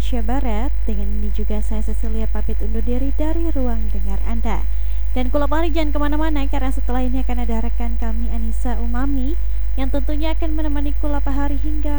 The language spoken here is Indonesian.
Indonesia Barat. Dengan ini juga saya Cecilia pamit undur diri dari ruang dengar Anda. Dan Kulap Hari jangan kemana-mana, karena setelah ini akan ada rekan kami Anissa Umami yang tentunya akan menemani Kulap Hari hingga